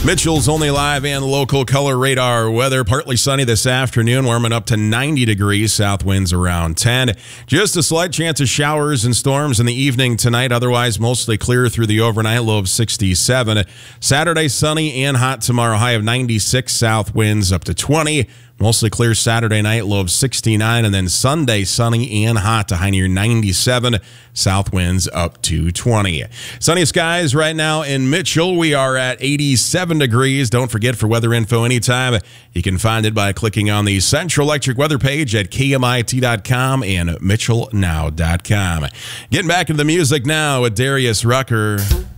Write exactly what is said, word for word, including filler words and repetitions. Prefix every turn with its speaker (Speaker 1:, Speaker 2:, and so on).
Speaker 1: Mitchell's only live and local color radar weather. Partly sunny this afternoon, warming up to ninety degrees. South winds around ten. Just a slight chance of showers and storms in the evening tonight. Otherwise, mostly clear through the overnight, low of sixty-seven. Saturday, sunny and hot tomorrow. High of ninety-six. South winds up to twenty. Mostly clear Saturday night, low of sixty-nine. And then Sunday, sunny and hot to high near ninety-seven. South winds up to twenty. Sunny skies right now in Mitchell. We are at eighty-seven degrees. Don't forget, for weather info anytime, you can find it by clicking on the Central Electric weather page at K M I T dot com and Mitchell Now dot com. Getting back into the music now with Darius Rucker.